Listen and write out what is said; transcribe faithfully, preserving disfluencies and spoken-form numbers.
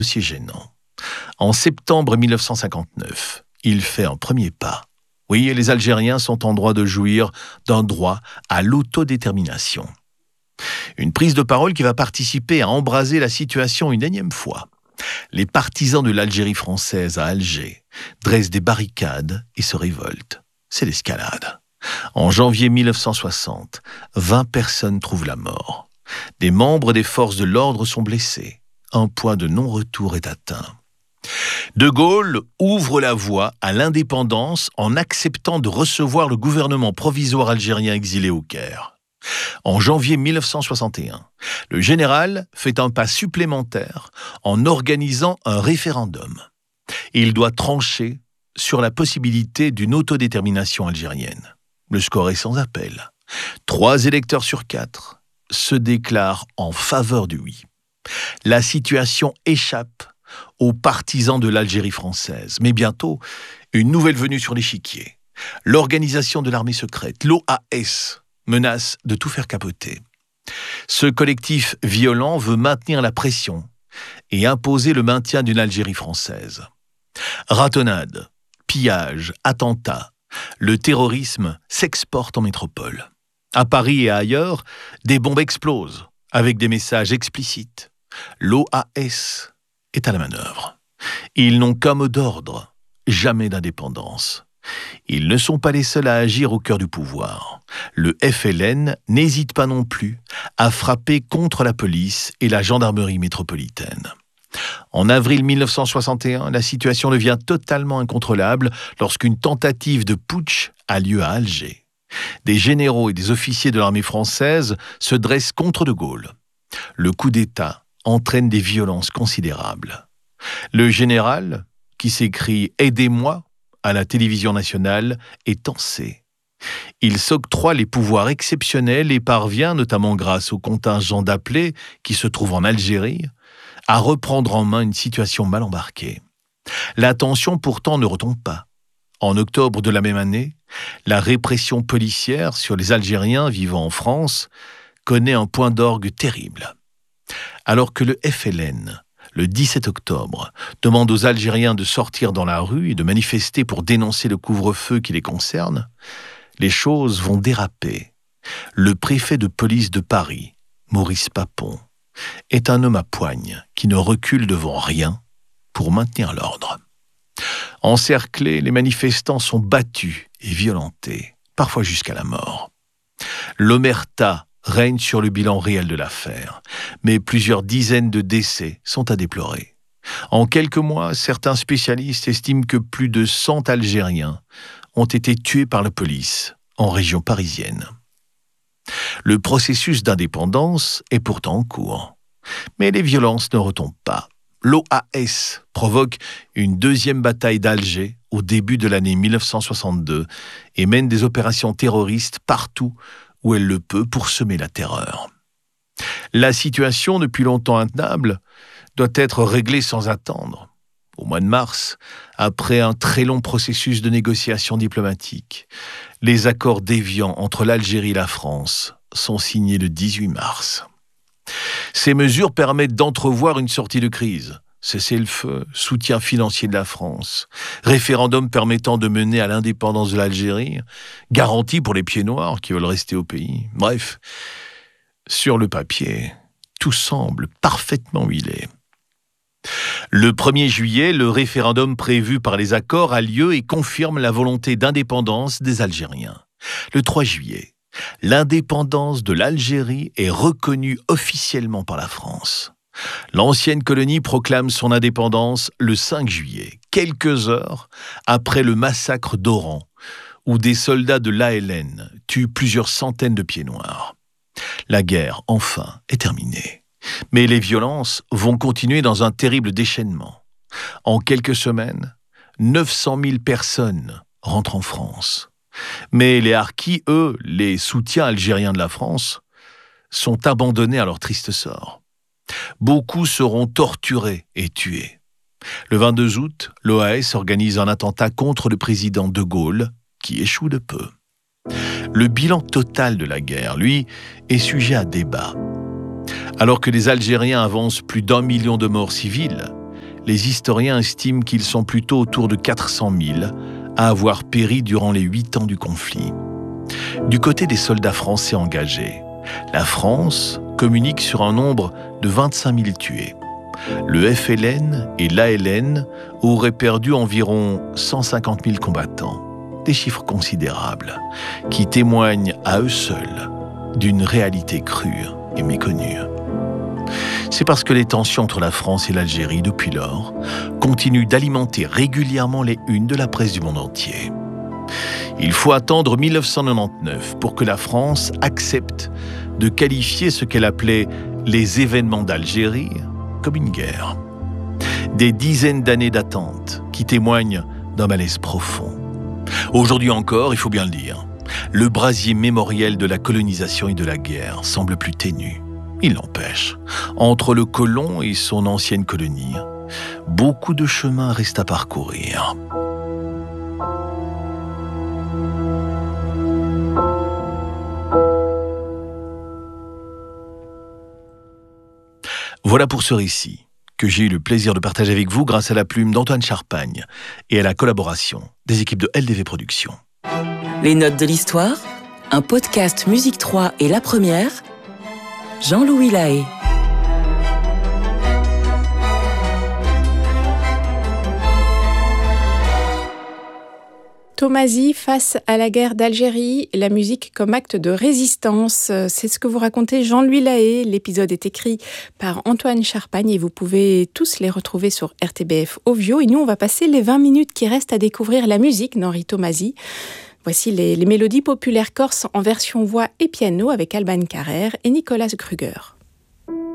dossier gênant. En septembre mille neuf cent cinquante-neuf, il fait un premier pas. Oui, les Algériens sont en droit de jouir d'un droit à l'autodétermination. Une prise de parole qui va participer à embraser la situation une énième fois. Les partisans de l'Algérie française à Alger dressent des barricades et se révoltent. C'est l'escalade. En janvier mille neuf cent soixante, vingt personnes trouvent la mort. Des membres des forces de l'ordre sont blessés. Un point de non-retour est atteint. De Gaulle ouvre la voie à l'indépendance en acceptant de recevoir le gouvernement provisoire algérien exilé au Caire. En janvier mille neuf cent soixante et un, le général fait un pas supplémentaire en organisant un référendum. Il doit trancher sur la possibilité d'une autodétermination algérienne. Le score est sans appel. Trois électeurs sur quatre se déclarent en faveur du oui. La situation échappe aux partisans de l'Algérie française. Mais bientôt, une nouvelle venue sur l'échiquier. L'organisation de l'armée secrète, l'O A S, menace de tout faire capoter. Ce collectif violent veut maintenir la pression et imposer le maintien d'une Algérie française. Ratonnade, pillage, attentats, le terrorisme s'exporte en métropole. À Paris et ailleurs, des bombes explosent avec des messages explicites. L'O A S est à la manœuvre. Ils n'ont qu'un mot d'ordre, jamais d'indépendance. Ils ne sont pas les seuls à agir au cœur du pouvoir. Le F L N n'hésite pas non plus à frapper contre la police et la gendarmerie métropolitaine. En avril mille neuf cent soixante et un, la situation devient totalement incontrôlable lorsqu'une tentative de putsch a lieu à Alger. Des généraux et des officiers de l'armée française se dressent contre De Gaulle. Le coup d'État entraîne des violences considérables. Le général, qui s'écrie « Aidez-moi » à la télévision nationale, est tensé. Il s'octroie les pouvoirs exceptionnels et parvient, notamment grâce au contingent d'appelés qui se trouve en Algérie, à reprendre en main une situation mal embarquée. La tension pourtant ne retombe pas. En octobre de la même année, la répression policière sur les Algériens vivant en France connaît un point d'orgue terrible. Alors que le F L N, le dix-sept octobre, demande aux Algériens de sortir dans la rue et de manifester pour dénoncer le couvre-feu qui les concerne, les choses vont déraper. Le préfet de police de Paris, Maurice Papon, est un homme à poigne qui ne recule devant rien pour maintenir l'ordre. Encerclés, les manifestants sont battus et violentés, parfois jusqu'à la mort. L'omerta règne sur le bilan réel de l'affaire, mais plusieurs dizaines de décès sont à déplorer. En quelques mois, certains spécialistes estiment que plus de cent Algériens ont été tués par la police en région parisienne. Le processus d'indépendance est pourtant en cours, mais les violences ne retombent pas. L'O A S provoque une deuxième bataille d'Alger au début de l'année mille neuf cent soixante-deux et mène des opérations terroristes partout où elle le peut pour semer la terreur. La situation, depuis longtemps intenable, doit être réglée sans attendre. Au mois de mars, après un très long processus de négociations diplomatiques, les accords d'Évian entre l'Algérie et la France sont signés le dix-huit mars. Ces mesures permettent d'entrevoir une sortie de crise. Cessez-le-feu, soutien financier de la France, référendum permettant de mener à l'indépendance de l'Algérie, garantie pour les pieds noirs qui veulent rester au pays. Bref, sur le papier, tout semble parfaitement huilé. Le premier juillet, le référendum prévu par les accords a lieu et confirme la volonté d'indépendance des Algériens. Le trois juillet, l'indépendance de l'Algérie est reconnue officiellement par la France. L'ancienne colonie proclame son indépendance le cinq juillet, quelques heures après le massacre d'Oran, où des soldats de l'A L N tuent plusieurs centaines de pieds noirs. La guerre, enfin, est terminée. Mais les violences vont continuer dans un terrible déchaînement. En quelques semaines, neuf cent mille personnes rentrent en France. Mais les harkis, eux, les soutiens algériens de la France, sont abandonnés à leur triste sort. Beaucoup seront torturés et tués. Le vingt-deux août, l'O A S organise un attentat contre le président De Gaulle, qui échoue de peu. Le bilan total de la guerre, lui, est sujet à débat. Alors que les Algériens avancent plus d'un million de morts civils, les historiens estiment qu'ils sont plutôt autour de quatre cent mille à avoir péri durant les huit ans du conflit. Du côté des soldats français engagés, la France communique sur un nombre de vingt-cinq mille tués. Le F L N et l'A L N auraient perdu environ cent cinquante mille combattants, des chiffres considérables qui témoignent à eux seuls d'une réalité crue et méconnue. C'est parce que les tensions entre la France et l'Algérie, depuis lors, continuent d'alimenter régulièrement les unes de la presse du monde entier. Il faut attendre mille neuf cent quatre-vingt-dix-neuf pour que la France accepte de qualifier ce qu'elle appelait les événements d'Algérie comme une guerre. Des dizaines d'années d'attente qui témoignent d'un malaise profond. Aujourd'hui encore, il faut bien le dire, le brasier mémoriel de la colonisation et de la guerre semble plus ténu. Il n'empêche, entre le colon et son ancienne colonie, beaucoup de chemin reste à parcourir. Voilà pour ce récit que j'ai eu le plaisir de partager avec vous grâce à la plume d'Antoine Charpagne et à la collaboration des équipes de L D V Productions. Les notes de l'histoire, un podcast Musique trois et La Première, Jean-Louis Lahaye. Thomasy face à la guerre d'Algérie, la musique comme acte de résistance. C'est ce que vous racontez Jean-Louis Lahaye. L'épisode est écrit par Antoine Charpagne et vous pouvez tous les retrouver sur R T B F Ovio. Et nous, on va passer les vingt minutes qui restent à découvrir la musique d'Henri Thomasy. Voici les, les mélodies populaires corses en version voix et piano avec Alban Carrère et Nicolas Kruger.